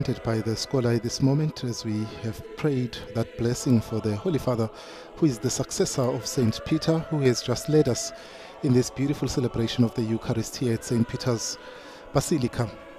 By the scholar at this moment, as we have prayed that blessing for the Holy Father, who is the successor of Saint Peter, who has just led us in this beautiful celebration of the Eucharist here at Saint Peter's Basilica.